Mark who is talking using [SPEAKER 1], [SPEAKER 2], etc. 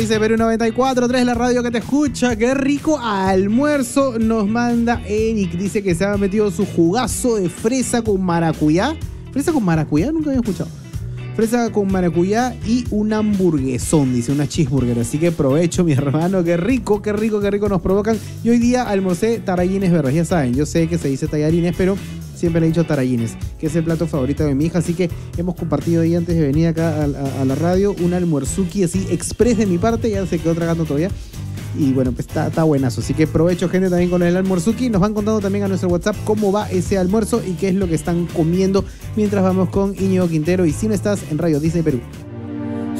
[SPEAKER 1] Dice Perú 94.3, la radio que te escucha. Qué rico almuerzo nos manda Eric. Dice que se ha metido su jugazo de fresa con maracuyá. ¿Fresa con maracuyá? Nunca había escuchado. Fresa con maracuyá y un hamburguesón, dice, una cheeseburger. Así que provecho, mi hermano. Qué rico, qué rico, qué rico nos provocan. Y hoy día almorcé tarallines verdes. Ya saben, yo sé que se dice tallarines, pero siempre le he dicho tarallines, que es el plato favorito de mi hija. Así que hemos compartido ahí antes de venir acá a la radio un almuerzuki así express de mi parte. Ya se quedó tragando todavía. Y bueno, pues está buenazo. Así que provecho, gente, también con el almuerzuki. Nos van contando también a nuestro WhatsApp cómo va ese almuerzo y qué es lo que están comiendo mientras vamos con Íñigo Quintero y Si No Estás en Radio Disney Perú.